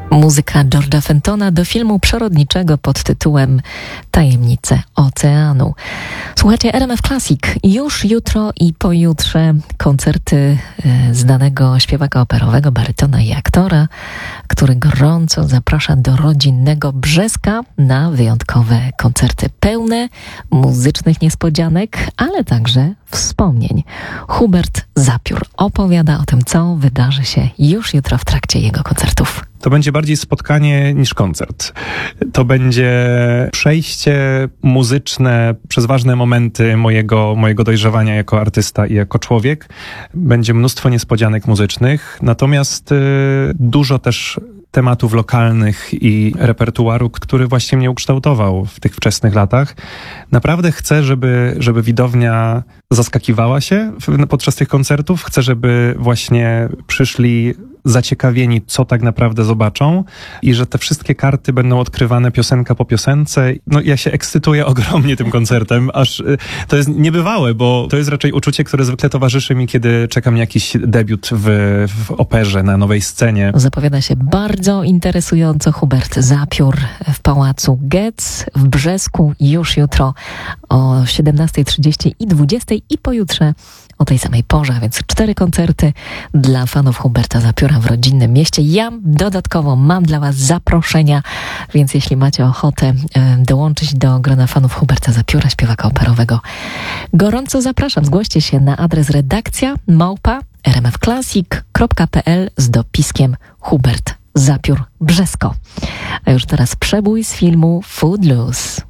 Muzyka George'a Fentona do filmu przyrodniczego pod tytułem Tajemnice Oceanu. Słuchajcie, RMF Classic. Już jutro i pojutrze koncerty znanego śpiewaka operowego, barytona i aktora, który gorąco zaprasza do rodzinnego Brzeska na wyjątkowe koncerty pełne muzycznych niespodzianek, ale także wspomnień. Hubert Zapiór opowiada o tym, co wydarzy się już jutro w trakcie jego koncertów. To będzie bardziej spotkanie niż koncert. To będzie przejście muzyczne przez ważne momenty mojego dojrzewania jako artysta i jako człowiek. Będzie mnóstwo niespodzianek muzycznych, natomiast dużo też tematów lokalnych i repertuaru, który właśnie mnie ukształtował w tych wczesnych latach. Naprawdę chcę, żeby widownia zaskakiwała się podczas tych koncertów. Chcę, żeby właśnie przyszli zaciekawieni, co tak naprawdę zobaczą i że te wszystkie karty będą odkrywane piosenka po piosence. No ja się ekscytuję ogromnie tym koncertem, aż to jest niebywałe, bo to jest raczej uczucie, które zwykle towarzyszy mi, kiedy czekam na jakiś debiut w operze, na nowej scenie. Zapowiada się bardzo interesująco. Hubert Zapiór w Pałacu Getz w Brzesku już jutro o 17:30 i 20:00 i pojutrze o tej samej porze, a więc 4 koncerty dla fanów Huberta Zapióra w rodzinnym mieście. Ja dodatkowo mam dla was zaproszenia, więc jeśli macie ochotę dołączyć do grona fanów Huberta Zapióra, śpiewaka operowego, gorąco zapraszam. Zgłoście się na adres redakcja@rmfclassic.pl z dopiskiem Hubert Zapiór Brzesko. A już teraz przebój z filmu Footloose.